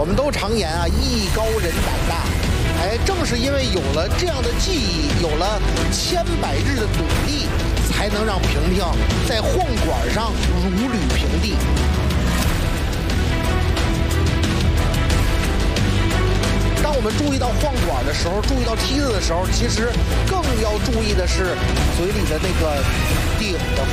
我们都常言啊，艺高人胆大。哎，正是因为有了这样的技艺，有了千百日的努力，才能让萍萍在晃管上如履平地。当我们注意到晃管的时候，注意到梯子的时候，其实更要注意的是嘴里的那个顶的